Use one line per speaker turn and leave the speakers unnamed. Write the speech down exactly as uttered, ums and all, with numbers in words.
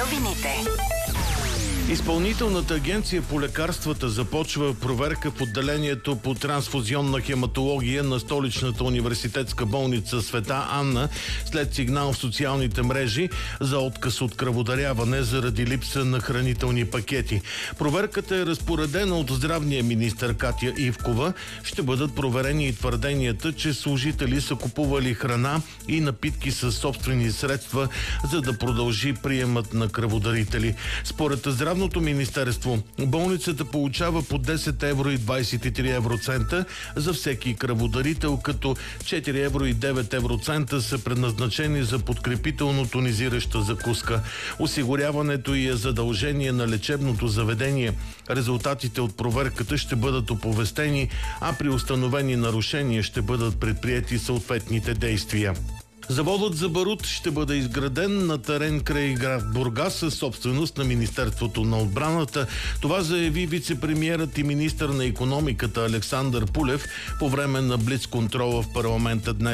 новините.
Изпълнителната агенция по лекарствата започва проверка в отделението по трансфузионна хематология на столичната университетска болница Света Анна след сигнал в социалните мрежи за отказ от кръводаряване заради липса на хранителни пакети. Проверката е разпоредена от здравния министър Катя Ивкова. Ще бъдат проверени и твърденията, че служители са купували храна и напитки със собствени средства, за да продължи приемът на кръводарители. Според Здравното министерство, болницата получава по десет евро и двадесет и три евроцента за всеки кръводарител, като четири евро и девет евроцента са предназначени за подкрепително тонизираща закуска. Осигуряването й е задължение на лечебното заведение. Резултатите от проверката ще бъдат оповестени, а при установени нарушения ще бъдат предприети съответните действия. Заводът за барут ще бъде изграден на терен край град Бургас със собственост на Министерството на отбраната. Това заяви вице-премиерът и министър на икономиката Александър Пулев по време на блицконтрола в парламента днес.